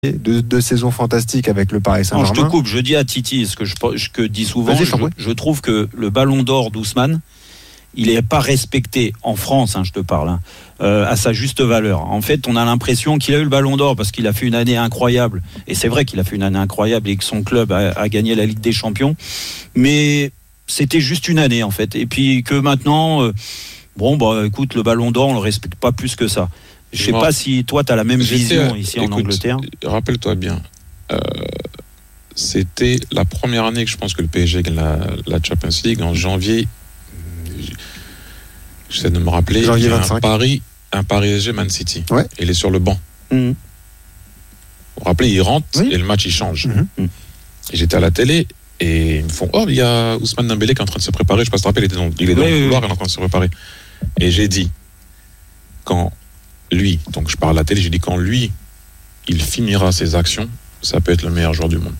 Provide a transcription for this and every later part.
deux saisons fantastiques avec le Paris Saint-Germain. Non, je te coupe, je dis à Titi ce que dis souvent, je trouve que le ballon d'or d'Ousmane, il n'est pas respecté en France, je te parle, à sa juste valeur. En fait, on a l'impression qu'il a eu le ballon d'or parce qu'il a fait une année incroyable, et c'est vrai qu'il a fait une année incroyable et que son club a gagné la Ligue des Champions, mais c'était juste une année en fait, et puis que maintenant, écoute, le ballon d'or, on le respecte pas plus que ça. Je sais pas si toi tu as la même vision ici en Angleterre. Rappelle-toi bien, c'était la première année que je pense que le PSG gagne la Champions League en janvier. J'essaie de me rappeler. Janvier il y a 25. un PSG Man City. Ouais. Il est sur le banc. Vous vous rappelez, il rentre et le match il change. Et j'étais à la télé et ils me font il y a Ousmane Dembélé qui est en train de se préparer. Je sais pas si tu te rappelles, il est dans le couloir, il est en train de se préparer. Et j'ai dit, quand lui, donc je parle à la télé, j'ai dit quand lui, il finira ses actions, ça peut être le meilleur joueur du monde.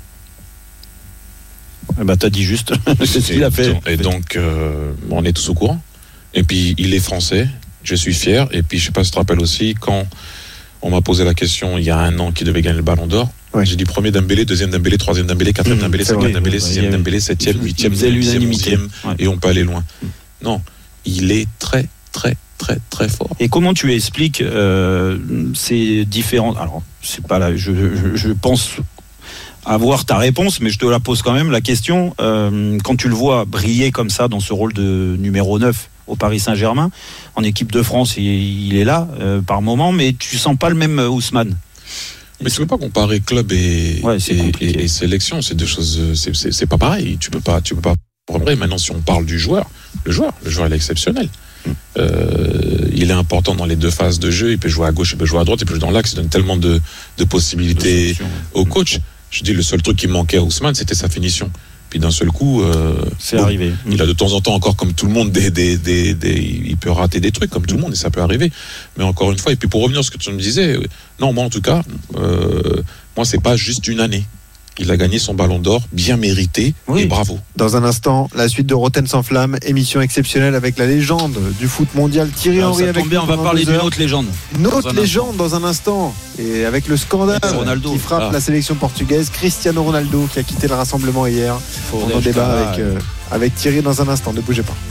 T'as dit juste. C'est ce qu'il a fait. Et donc, on est tous au courant. Et puis, il est français, je suis fier. Et puis, je sais pas si tu te rappelles aussi, quand on m'a posé la question il y a un an qui devait gagner le Ballon d'Or, j'ai dit premier Dembélé, deuxième Dembélé, troisième Dembélé, quatrième Dembélé, cinquième Dembélé, sixième Dembélé, septième, huitième, dixième, onzième, et on peut aller loin. Non, il est très, très, très, très fort. Et comment tu expliques ces différents... Alors, c'est pas là, je pense avoir ta réponse, mais je te la pose quand même, la question. Quand tu le vois briller comme ça dans ce rôle de numéro 9 au Paris Saint-Germain, en équipe de France, il est là par moment, mais tu sens pas le même Ousmane. Mais tu peux pas comparer club et sélection, c'est deux choses, c'est pas pareil. Tu peux pas. Maintenant, si on parle du joueur, le joueur il est exceptionnel. Il est important dans les deux phases de jeu. Il peut jouer à gauche, il peut jouer à droite, il peut jouer dans l'axe. Il donne tellement de possibilités au coach. Je dis, le seul truc qui manquait à Ousmane, c'était sa finition. Puis d'un seul coup, c'est arrivé. Il a de temps en temps, encore comme tout le monde, il peut rater des trucs comme tout le monde, et ça peut arriver. Mais encore une fois, et puis pour revenir à ce que tu me disais, non, moi en tout cas, moi c'est pas juste une année. Il a gagné son ballon d'or, bien mérité, et bravo. Dans un instant, la suite de Roten sans flamme, émission exceptionnelle avec la légende du foot mondial, Thierry Henry. Avec bien, on va parler d'une autre légende. Une autre légende dans un instant. Et avec le scandale qui frappe la sélection portugaise, Cristiano Ronaldo, qui a quitté le rassemblement hier. On en débat avec Thierry dans un instant, ne bougez pas.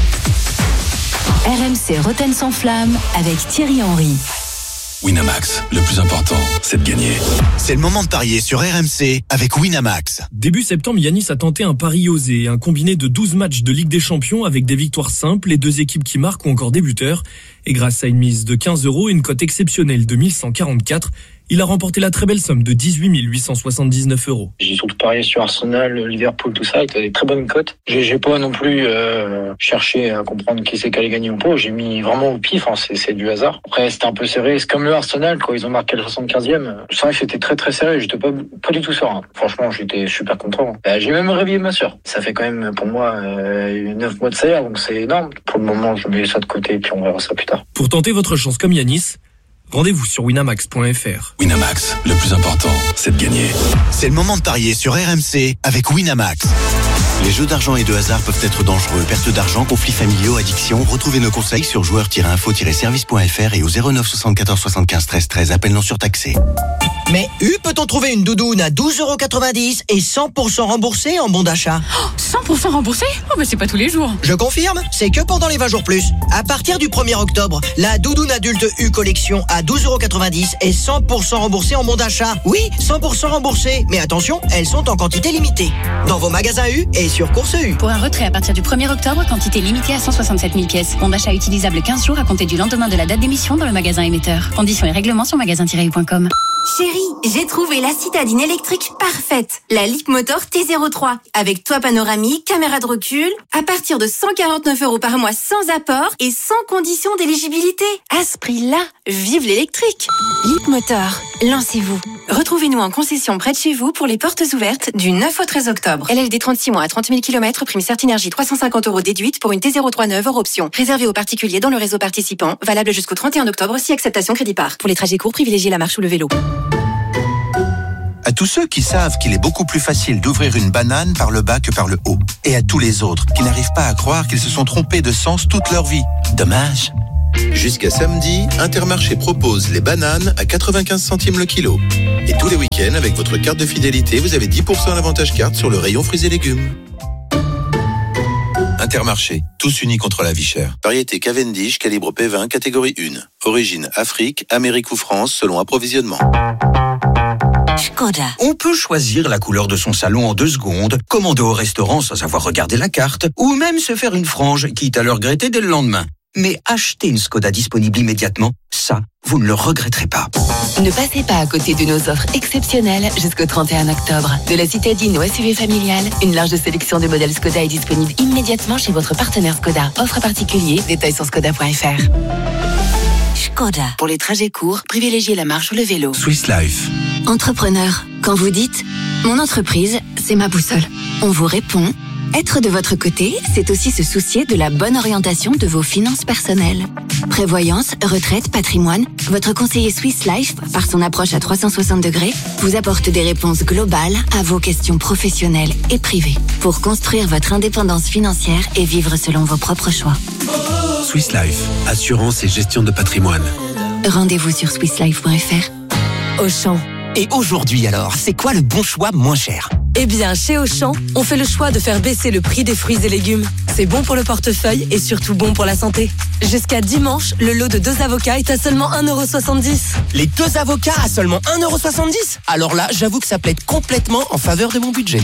RMC Roten sans flamme avec Thierry Henry. Winamax, le plus important, c'est de gagner. C'est le moment de parier sur RMC avec Winamax. Début septembre, Yanis a tenté un pari osé, un combiné de 12 matchs de Ligue des Champions avec des victoires simples, les deux équipes qui marquent ou encore des buteurs. Et grâce à une mise de 15 € et une cote exceptionnelle de 1144, il a remporté la très belle somme de 18 879 €. J'ai surtout parié sur Arsenal, Liverpool, tout ça, avec des très bonnes cotes. J'ai pas non plus cherché à comprendre qui c'est qui allait gagner ou pas. J'ai mis vraiment au pif, c'est du hasard. Après, c'était un peu serré. C'est comme le Arsenal, quand ils ont marqué le 75e. C'est vrai que c'était très très serré. J'étais pas du tout serein. Franchement, j'étais super content. J'ai même réveillé ma sœur. Ça fait quand même, pour moi, 9 mois de salaire, donc c'est énorme. Pour le moment, je mets ça de côté et puis on verra ça plus tard. Pour tenter votre chance comme Yanis, rendez-vous sur winamax.fr. Winamax, le plus important, c'est de gagner. C'est le moment de parier sur RMC avec Winamax. Les jeux d'argent et de hasard peuvent être dangereux. Perte d'argent, conflits familiaux, addiction. Retrouvez nos conseils sur joueurs-info-service.fr et au 09 74 75 13 13. Appel non surtaxé. Mais peut-on trouver une doudoune à 12,90 € et 100% remboursée en bon d'achat? 100% remboursé? Mais c'est pas tous les jours. Je confirme, c'est que pendant les 20 jours plus. À partir du 1er octobre, la doudoune adulte U Collection à 12,90 € et 100% remboursée en bon d'achat. Oui, 100% remboursée. Mais attention, elles sont en quantité limitée. Dans vos magasins U et sur Course U. Pour un retrait à partir du 1er octobre, quantité limitée à 167 000 pièces. Bon d'achat utilisable 15 jours à compter du lendemain de la date d'émission dans le magasin émetteur. Conditions et règlements sur magasin-u.com. Chérie, j'ai trouvé la citadine électrique parfaite. La Leapmotor T03. Avec toit panoramique, caméra de recul. À partir de 149 € par mois sans apport et sans condition d'éligibilité. À ce prix-là, vive l'électrique. Leapmotor, lancez-vous. Retrouvez-nous en concession près de chez vous pour les portes ouvertes du 9 au 13 octobre. LLD 36 mois à 30 000 km, prime Certinergie 350 € déduite pour une T03 neuve hors option. Réservé aux particuliers dans le réseau participant. Valable jusqu'au 31 octobre si acceptation crédit par. Pour les trajets courts, privilégiez la marche ou le vélo. À tous ceux qui savent qu'il est beaucoup plus facile d'ouvrir une banane par le bas que par le haut. Et à tous les autres qui n'arrivent pas à croire qu'ils se sont trompés de sens toute leur vie. Dommage. Jusqu'à samedi, Intermarché propose les bananes à 95 centimes le kilo. Et tous les week-ends, avec votre carte de fidélité, vous avez 10% d'avantage carte sur le rayon fruits et légumes. Intermarché, tous unis contre la vie chère. Variété Cavendish, calibre P20, catégorie 1. Origine Afrique, Amérique ou France, selon approvisionnement. Škoda. On peut choisir la couleur de son salon en 2 secondes, commander au restaurant sans avoir regardé la carte, ou même se faire une frange, quitte à le regretter dès le lendemain. Mais acheter une Škoda disponible immédiatement, ça, vous ne le regretterez pas. Ne passez pas à côté de nos offres exceptionnelles jusqu'au 31 octobre. De la citadine au SUV familial, une large sélection de modèles Škoda est disponible immédiatement chez votre partenaire Škoda. Offre particulier, détails sur škoda.fr. Škoda. Pour les trajets courts, privilégiez la marche ou le vélo. Swiss Life. Entrepreneur, quand vous dites « Mon entreprise, c'est ma boussole », on vous répond « Être de votre côté, c'est aussi se soucier de la bonne orientation de vos finances personnelles. » Prévoyance, retraite, patrimoine, votre conseiller Swiss Life, par son approche à 360 degrés, vous apporte des réponses globales à vos questions professionnelles et privées pour construire votre indépendance financière et vivre selon vos propres choix. Swiss Life, assurance et gestion de patrimoine. Rendez-vous sur swisslife.fr. Auchan. Et aujourd'hui alors, c'est quoi le bon choix moins cher ? Eh bien, chez Auchan, on fait le choix de faire baisser le prix des fruits et légumes. C'est bon pour le portefeuille et surtout bon pour la santé. Jusqu'à dimanche, le lot de 2 avocats est à seulement 1,70€. Les 2 avocats à seulement 1,70€? Alors là, j'avoue que ça plaide complètement en faveur de mon budget.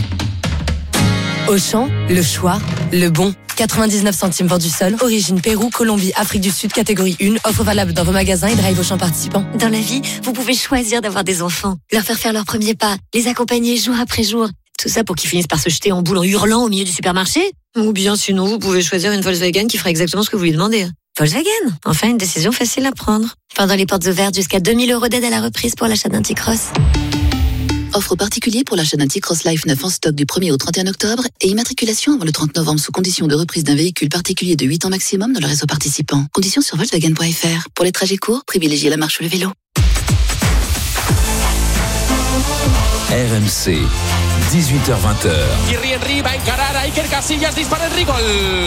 Auchan, le choix, le bon. 99 centimes vendus seul, origine Pérou, Colombie, Afrique du Sud, catégorie 1, offre valable dans vos magasins et drive Auchan participants. Dans la vie, vous pouvez choisir d'avoir des enfants, leur faire leurs premiers pas, les accompagner jour après jour. Tout ça pour qu'ils finissent par se jeter en boule en hurlant au milieu du supermarché. Ou bien sinon, vous pouvez choisir une Volkswagen qui fera exactement ce que vous lui demandez. Volkswagen, enfin une décision facile à prendre. Pendant les portes ouvertes, jusqu'à 2000 € d'aide à la reprise pour l'achat d'un T-Cross. Offre particulier pour l'achat d'un T-Cross Life 9 en stock du 1er au 31 octobre et immatriculation avant le 30 novembre sous condition de reprise d'un véhicule particulier de 8 ans maximum dans le réseau participant. Conditions sur Volkswagen.fr. Pour les trajets courts, privilégiez la marche ou le vélo. RMC, 18h-20h. Thierry Henry va encarar a Iker Casillas, dispara Henry, gol.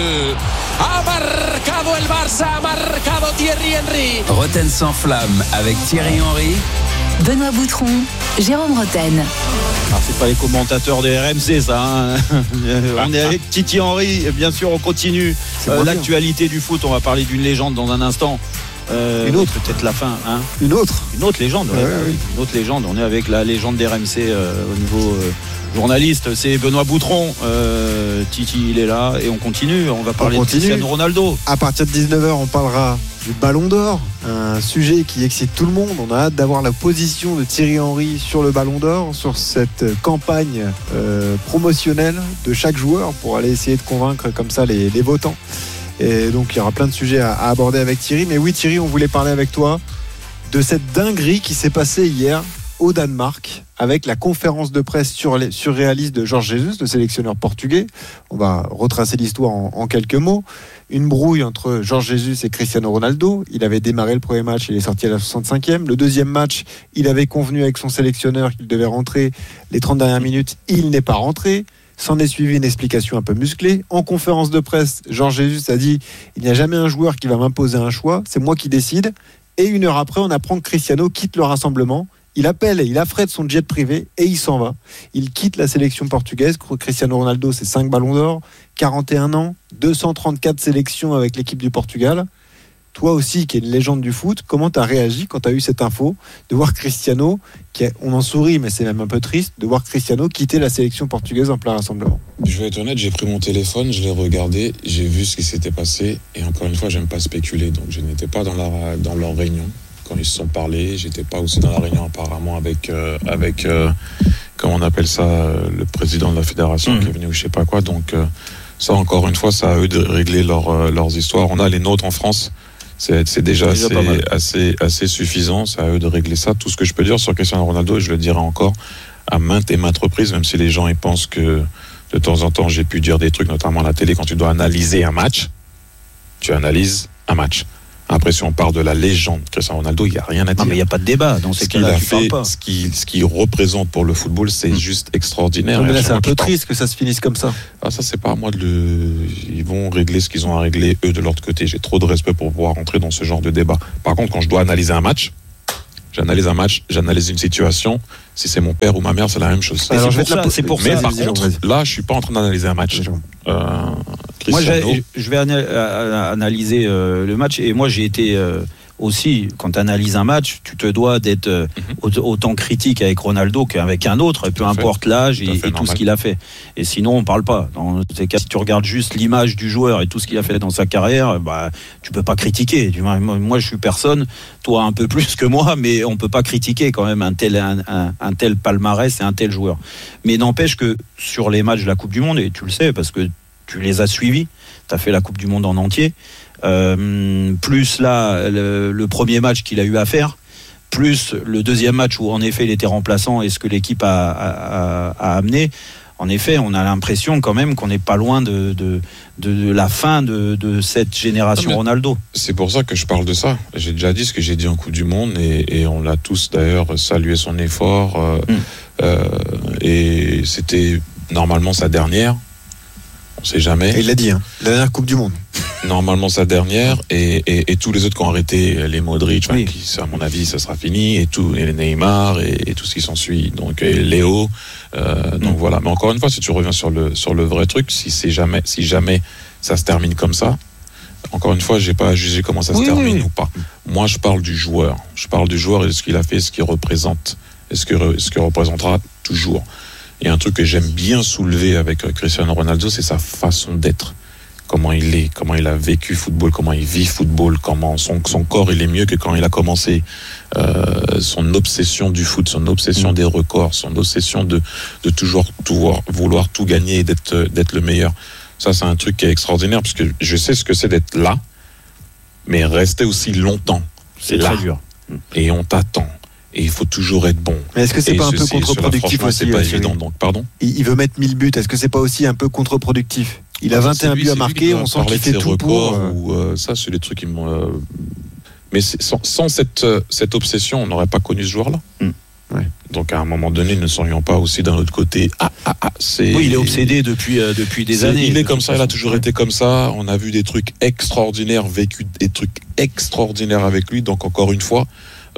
Ha marcado el Barça, ha marcado Thierry Henry. Roten sans flamme avec Thierry Henry. Benoît Boutron, Jérôme Roten. Alors, c'est pas les commentateurs des RMC, ça. Hein. On est avec Titi Henry. Bien sûr, on continue l'actualité du foot. On va parler d'une légende dans un instant. Une autre, peut-être la fin. Hein. Une autre légende. Oui. Une autre légende. On est avec la légende des RMC au niveau journaliste. C'est Benoît Boutron. Titi, il est là. Et on continue. On va parler de Cristiano Ronaldo. À partir de 19h, on parlera du Ballon d'Or. Un sujet qui excite tout le monde. On a hâte d'avoir la position de Thierry Henry sur le Ballon d'Or, sur cette campagne promotionnelle de chaque joueur pour aller essayer de convaincre comme ça les votants. Et donc il y aura plein de sujets à aborder avec Thierry. Mais oui Thierry, on voulait parler avec toi de cette dinguerie qui s'est passée hier au Danemark avec la conférence de presse surréaliste de Jorge Jesus, le sélectionneur portugais. On va retracer l'histoire en quelques mots. Une brouille entre Jorge Jesus et Cristiano Ronaldo. Il avait démarré le premier match, il est sorti à la 65e. Le deuxième match, il avait convenu avec son sélectionneur qu'il devait rentrer les 30 dernières minutes. Il n'est pas rentré. S'en est suivi une explication un peu musclée. En conférence de presse, Jorge Jesus a dit « Il n'y a jamais un joueur qui va m'imposer un choix, c'est moi qui décide ». Et 1 heure après, on apprend que Cristiano quitte le rassemblement. Il appelle et il affrète son jet privé et il s'en va. Il quitte la sélection portugaise. Cristiano Ronaldo, c'est 5 ballons d'or, 41 ans, 234 sélections avec l'équipe du Portugal. Toi aussi, qui es une légende du foot, comment tu as réagi quand tu as eu cette info de voir Cristiano, on en sourit, mais c'est même un peu triste, de voir Cristiano quitter la sélection portugaise en plein rassemblement? Je vais être honnête, j'ai pris mon téléphone, je l'ai regardé, j'ai vu ce qui s'était passé, et encore une fois, j'aime pas spéculer, donc je n'étais pas dans leur réunion quand ils se sont parlé, j'étais pas aussi dans la réunion apparemment avec comment on appelle ça, le président de la fédération qui est venu ou je sais pas quoi, donc ça encore une fois, c'est à eux de régler leurs histoires. On a les nôtres en France. C'est déjà assez suffisant, c'est à eux de régler ça. Tout ce que je peux dire sur Cristiano Ronaldo, et je le dirai encore à maintes et maintes reprises, même si les gens ils pensent que de temps en temps j'ai pu dire des trucs, notamment à la télé, quand tu dois analyser un match, tu analyses un match. Après, si on parle de la légende Cristiano Ronaldo, il n'y a rien à dire. Mais il n'y a pas de débat dans ces cas-là. Ce qu'il représente pour le football, c'est juste extraordinaire. Mais là, c'est un peu triste que ça se finisse comme ça. Ah, ça, c'est pas à moi Ils vont régler ce qu'ils ont à régler, eux, de leur côté. J'ai trop de respect pour pouvoir rentrer dans ce genre de débat. Par contre, quand je dois analyser un match, j'analyse une situation. Si c'est mon père ou ma mère, c'est la même chose. Alors, c'est pour ça. Mais par contre, là, je suis pas en train d'analyser un match. Moi, je vais analyser le match. Et moi, j'ai été aussi, quand tu analyses un match, tu te dois d'être autant critique avec Ronaldo qu'avec un autre, peu importe l'âge et tout ce qu'il a fait. Et sinon, on parle pas. Dans ces cas, si tu regardes juste l'image du joueur et tout ce qu'il a fait dans sa carrière, tu peux pas critiquer. Moi, je suis personne, toi un peu plus que moi, mais on peut pas critiquer quand même un tel palmarès et un tel joueur. Mais n'empêche que sur les matchs de la Coupe du Monde, et tu le sais parce que tu les as suivis, tu as fait la Coupe du Monde en entier, plus là le premier match qu'il a eu à faire, plus le deuxième match où en effet il était remplaçant et ce que l'équipe a amené, en effet on a l'impression quand même qu'on n'est pas loin de la fin de cette génération Ronaldo. C'est pour ça que je parle de ça. J'ai déjà dit ce que j'ai dit en Coupe du Monde et on l'a tous d'ailleurs salué son effort et c'était normalement sa dernière. On sait jamais. Et il l'a dit, la dernière Coupe du Monde. Normalement sa dernière et tous les autres qui ont arrêté, les Modric, qui, à mon avis, ça sera fini, et les Neymar et tout ce qui s'ensuit. Donc et Léo. Donc voilà. Mais encore une fois, si tu reviens sur le vrai truc, si jamais ça se termine comme ça, encore une fois, j'ai pas à juger comment ça se termine ou pas. Moi, je parle du joueur. Je parle du joueur et de ce qu'il a fait, ce qu'il représente, et ce que représentera toujours. Et un truc que j'aime bien soulever avec Cristiano Ronaldo, c'est sa façon d'être. Comment il est, comment il a vécu football, comment il vit football, comment son corps il est mieux que quand il a commencé. Son obsession du foot, son obsession des records, son obsession de toujours vouloir tout gagner et d'être le meilleur. Ça, c'est un truc qui est extraordinaire parce que je sais ce que c'est d'être là, mais rester aussi longtemps. C'est très dur. Et on t'attend. Et il faut toujours être bon. Mais est-ce que c'est pas un peu contre-productif aussi? C'est pas évident, donc pardon. Il veut mettre 1000 buts. Est-ce que c'est pas aussi un peu contre-productif? Il a 21 buts à marquer, on sent qu'il fait tout pour. Ça, c'est les trucs qui m'ont. Mais sans cette obsession, on n'aurait pas connu ce joueur-là. Ouais. Donc à un moment donné, ne serions pas aussi d'un autre côté. Oui, il est obsédé depuis des années. Il est comme ça, il a toujours été comme ça. On a vu des trucs extraordinaires, vécu des trucs extraordinaires avec lui. Donc encore une fois.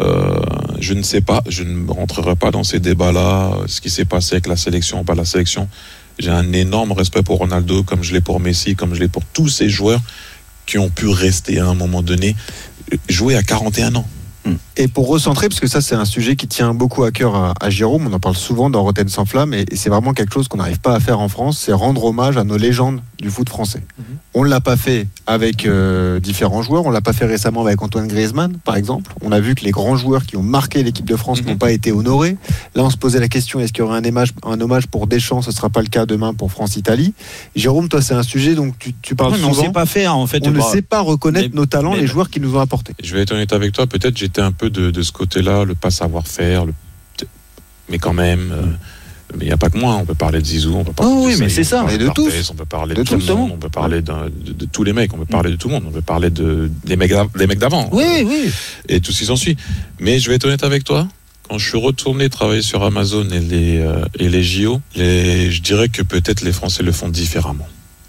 Je ne sais pas, je ne rentrerai pas dans ces débats-là, ce qui s'est passé avec la sélection ou pas la sélection. J'ai un énorme respect pour Ronaldo, comme je l'ai pour Messi, comme je l'ai pour tous ces joueurs qui ont pu rester à un moment donné, jouer à 41 ans. Et pour recentrer, parce que ça c'est un sujet qui tient beaucoup à cœur à Jérôme, on en parle souvent dans Rotten sans flamme, et c'est vraiment quelque chose qu'on n'arrive pas à faire en France, c'est rendre hommage à nos légendes du foot français. On ne l'a pas fait avec différents joueurs, on ne l'a pas fait récemment avec Antoine Griezmann par exemple. On a vu que les grands joueurs qui ont marqué l'équipe de France n'ont pas été honorés. Là on se posait la question, est-ce qu'il y aura un hommage pour Deschamps? Ce ne sera pas le cas demain pour France-Italie. Jérôme, toi c'est un sujet dont tu parles souvent. On ne sait pas faire en fait. On ne sait pas reconnaître nos talents, les joueurs qui nous ont apportés. Je vais être honnête avec toi, peut-être j'étais un peu de ce côté-là, le pas savoir-faire, mais quand même, mais il n'y a pas que moi, on peut parler de Zizou, on peut parler de mais c'est ça, on de tous. On peut parler de tout le monde, on peut parler de tous les mecs, on peut parler de tout le monde, on peut parler des mecs d'avant. Oui. Et tout ce qui s'ensuit. Mais je vais être honnête avec toi, quand je suis retourné travailler sur Amazon et les JO, je dirais que peut-être les Français le font différemment.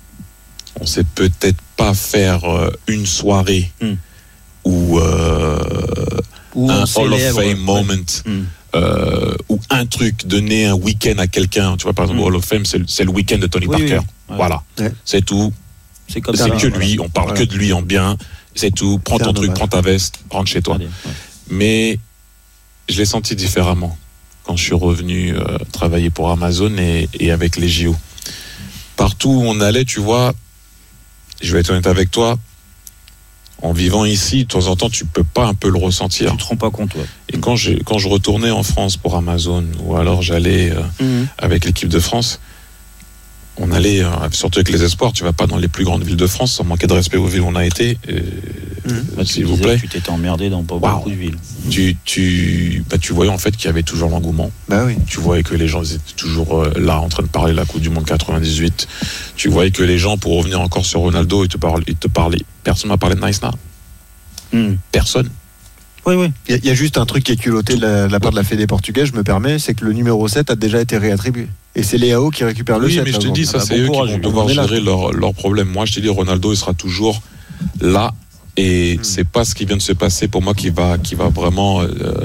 On sait peut-être pas faire une soirée ou un Hall of Fame moment, ou un truc, donner un week-end à quelqu'un. Tu vois, par exemple, Hall of Fame, c'est le week-end de Tony Parker. Oui. Voilà, c'est tout. C'est que lui, on parle que de lui en bien. C'est tout. Prends ton truc, prends ta veste, rentre chez toi. Mais je l'ai senti différemment quand je suis revenu travailler pour Amazon et avec les JO. Partout où on allait, tu vois, je vais être honnête avec toi, en vivant ici, de temps en temps, tu peux pas un peu le ressentir. Tu te rends pas compte, ouais. Et quand je retournais en France pour Amazon, ou alors j'allais avec l'équipe de France, on allait, surtout avec les espoirs, tu vas pas dans les plus grandes villes de France, sans manquer de respect aux villes où on a été. S'il vous plaît. Tu t'étais emmerdé dans beaucoup de villes. Tu voyais en fait qu'il y avait toujours l'engouement. Tu voyais que les gens étaient toujours là en train de parler de la Coupe du Monde 98. Tu voyais que les gens, pour revenir encore sur Ronaldo, ils te parlaient. Personne m'a parlé de Nice Now. Personne. Oui. Il y a juste un truc qui est culotté de la part de la Fédé portugaise, je me permets, c'est que le numéro 7 a déjà été réattribué. Et c'est Leao qui récupère le 7. Oui, mais je te dis, ça c'est eux qui vont devoir gérer leurs problèmes. Moi, je te dis, Ronaldo, il sera toujours là. Et c'est pas ce qui vient de se passer pour moi qui va vraiment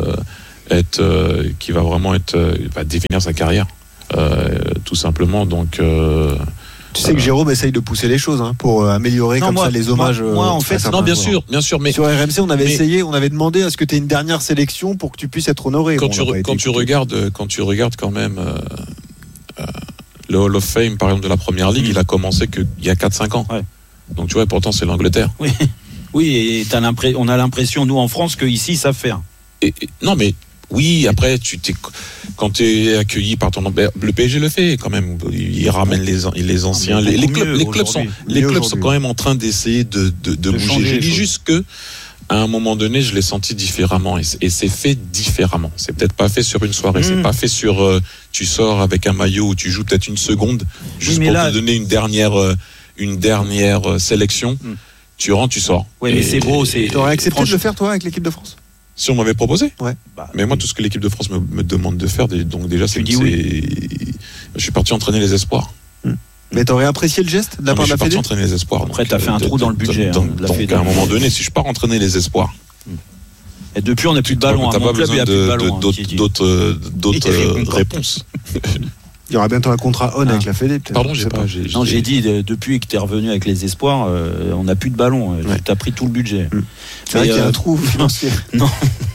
va définir sa carrière, tout simplement. Donc tu sais que Jérôme essaye de pousser les choses pour améliorer ça les hommages. Moi en fait, non, bien sûr, mais sur RMC on avait essayé, on avait demandé à ce que tu aies une dernière sélection pour que tu puisses être honoré. Quand tu regardes quand même le Hall of Fame par exemple de la Première Ligue, il a commencé qu'il y a 4-5 ans. Ouais. Donc tu vois, pourtant c'est l'Angleterre. Oui, et on a l'impression, nous en France, qu'ici, ça fait. Non, mais oui, après, quand tu es accueilli par ton... Le PSG le fait quand même. Il ramène les anciens. Les clubs sont quand même en train d'essayer de bouger. Je dis juste que à un moment donné, je l'ai senti différemment. Et c'est fait différemment. C'est peut-être pas fait sur une soirée. C'est pas fait sur... tu sors avec un maillot où tu joues peut-être une seconde, juste pour te donner une dernière sélection. Tu rentres, tu sors. Oui, mais c'est beau. Tu aurais accepté de le faire, toi, avec l'équipe de France ? Si on m'avait proposé ? Ouais. Mais moi, tout ce que l'équipe de France me demande de faire, donc déjà, c'est... Je suis parti entraîner les espoirs. Mais t'aurais apprécié le geste de la part de la Fédé ? Je suis parti entraîner les espoirs. Après, t'as fait un trou dans le budget. Donc, à un moment donné, si je pars entraîner les espoirs... Et depuis, on n'a plus de ballon. T'as pas besoin d'autres réponses. Il y aura bientôt un contrat on avec la Fédé, peut-être. Pardon, j'ai dit depuis que tu es revenu avec les espoirs, on n'a plus de ballon. Tu as pris tout le budget. C'est vrai qu'il y a un trou financier. Non.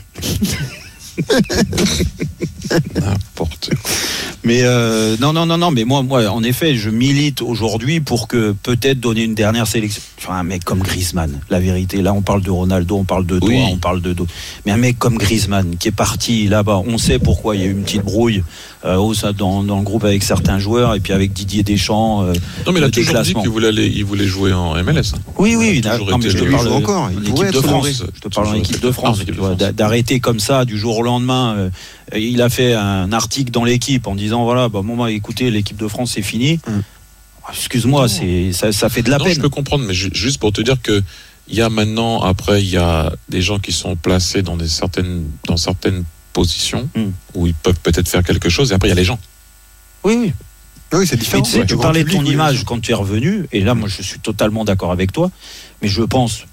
N'importe quoi. Mais non, mais moi, en effet, je milite aujourd'hui pour que peut-être donner une dernière sélection. Enfin, un mec comme Griezmann, la vérité. Là, on parle de Ronaldo, on parle de toi, on parle de d'autres. Mais un mec comme Griezmann qui est parti là-bas, on sait pourquoi il y a eu une petite brouille dans le groupe avec certains joueurs et puis avec Didier Deschamps. Non, mais il a toujours dit qu'il voulait jouer en MLS. Oui, non, mais je te parle encore. L'équipe de France. Je te parle en équipe de France. D'arrêter comme ça du jour au lendemain. Il a fait un article dans l'équipe en disant voilà, écoutez, l'équipe de France c'est fini. Excuse-moi, ça fait de la peine. Je peux comprendre, mais juste pour te dire que il y a maintenant, après, il y a des gens qui sont placés dans certaines positions où ils peuvent peut-être faire quelque chose, et après il y a les gens. Oui, c'est différent. Tu parlais de ton image quand tu es revenu, et là, moi, je suis totalement d'accord avec toi, mais je pense,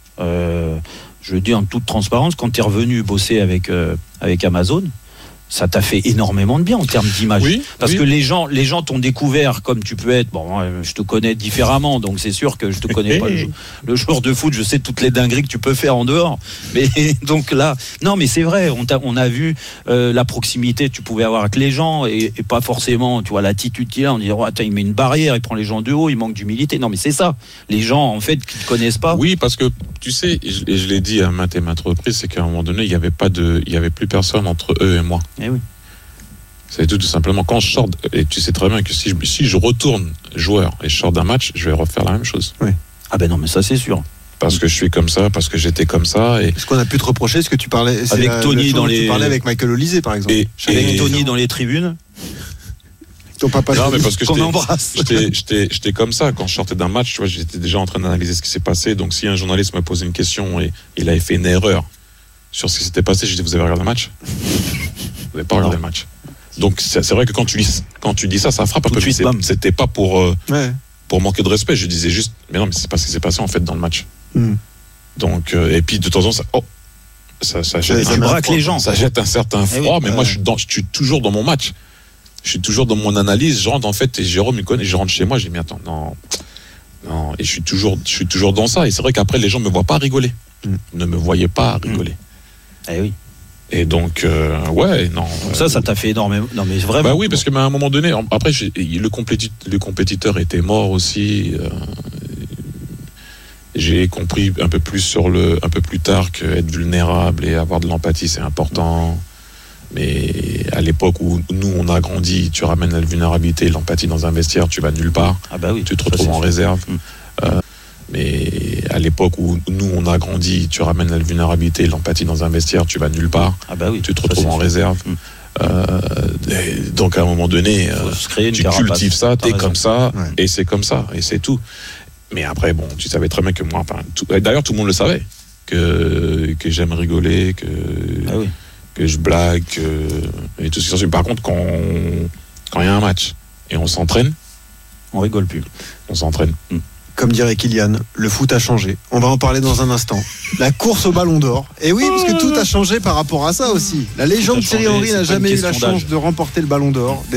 je dis en toute transparence, quand tu es revenu bosser avec Amazon, ça t'a fait énormément de bien en termes d'image. Parce que les gens t'ont découvert comme tu peux être. Bon, je te connais différemment, donc c'est sûr que je te connais pas le joueur de foot. Je sais toutes les dingueries que tu peux faire en dehors. Mais donc là, non, mais c'est vrai. On a vu la proximité que tu pouvais avoir avec les gens et pas forcément, tu vois, l'attitude qu'il a. On dit, attends, il met une barrière, il prend les gens de haut, il manque d'humilité. Non, mais c'est ça. Les gens, en fait, qui ne connaissent pas. Oui, parce que tu sais, et je l'ai dit à maintes et maintes reprises, c'est qu'à un moment donné, il y avait plus personne entre eux et moi. Eh oui. C'est tout simplement quand je sors, et tu sais très bien que si je retourne joueur et je sors d'un match, je vais refaire la même chose. Oui. Ah ben non, mais ça c'est sûr. Parce que je suis comme ça, parce que j'étais comme ça. Et... Ce qu'on a pu te reprocher, ce que tu parlais avec Tony tu parlais avec Michael Olysée par exemple. Avec Tony dans les tribunes. Ton papa. Non, mais parce que qu'on embrasse. J'étais comme ça quand je sortais d'un match. Tu vois, j'étais déjà en train d'analyser ce qui s'est passé. Donc si un journaliste me posait une question et il avait fait une erreur sur ce qui s'était passé, je dis vous avez regardé le match? Vous n'avez pas regardé le match. Donc c'est vrai que quand tu dis ça frappe un peu. C'était pas pour manquer de respect. Je disais juste, mais non, mais c'est pas ce qui s'est passé en fait dans le match. Donc et puis de temps en temps, ça jette les gens. Ça jette un certain froid. Mais moi, je suis toujours dans mon match. Je suis toujours dans mon analyse. Je rentre en fait et Jérôme il connaît. Je rentre chez moi. Je dis mais attends, non. Et je suis toujours dans ça. Et c'est vrai qu'après les gens me voient pas rigoler. Ne me voyaient pas rigoler. Eh oui. Et donc, non. Donc ça t'a fait énormément. Non, mais vraiment. Bah oui, parce que à un moment donné, après, le compétiteur était mort aussi. J'ai compris un peu plus tard qu'être vulnérable et avoir de l'empathie, c'est important. Mais à l'époque où nous, on a grandi, tu ramènes la vulnérabilité et l'empathie dans un vestiaire, tu vas nulle part. Ah bah oui. Tu te retrouves en réserve. Mais à l'époque où nous, on a grandi, tu ramènes la vulnérabilité et l'empathie dans un vestiaire, tu vas nulle part. Ah bah oui, tu te retrouves en réserve. Donc à un moment donné, tu cultives ça, t'es comme ça, et c'est comme ça, et c'est tout. Mais après, bon, tu savais très bien que moi, d'ailleurs tout le monde le savait, que j'aime rigoler, que je blague, et tout ce qui s'ensuit. Par contre, quand il y a un match et on s'entraîne, on rigole plus. On s'entraîne. Comme dirait Kylian, le foot a changé. On va en parler dans un instant. La course au Ballon d'Or. Et oui, parce que tout a changé par rapport à ça aussi. La légende Thierry Henry n'a jamais eu la chance de remporter le Ballon d'Or.